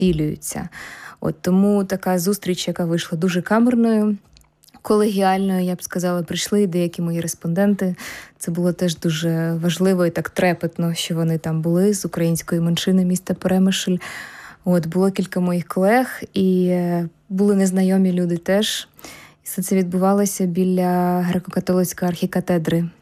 розпілюються. Тому така зустріч, яка вийшла дуже камерною, колегіальною, я б сказала, прийшли деякі мої респонденти. Це було теж дуже важливо і так трепетно, що вони там були з української меншини міста Перемишль. Було кілька моїх колег і були незнайомі люди теж. І все це відбувалося біля греко-католицької архікатедри